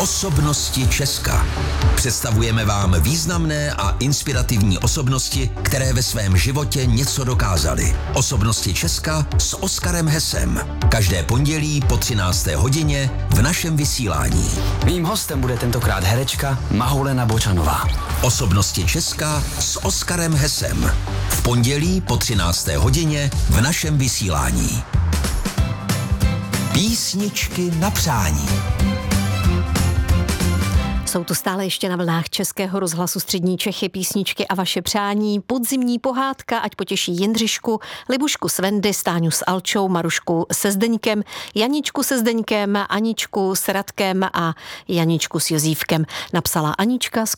Osobnosti Česka. Představujeme vám významné a inspirativní osobnosti, které ve svém životě něco dokázaly. Osobnosti Česka s Oskarem Hesem. Každé pondělí po 13. hodině v našem vysílání. Mým hostem bude tentokrát herečka Mahoulena Bočanová. Osobnosti Česka s Oskarem Hesem. V pondělí po 13. hodině v našem vysílání. Písničky na přání. Jsou tu stále ještě na vlnách Českého rozhlasu Střední Čechy písničky a vaše přání. Podzimní pohádka, ať potěší Jindřišku, Libušku s Vendy, Stáňu s Alčou, Marušku se Zdeňkem, Janičku se Zdeňkem, Aničku s Radkem a Janičku s Jozívkem. Napsala Anička z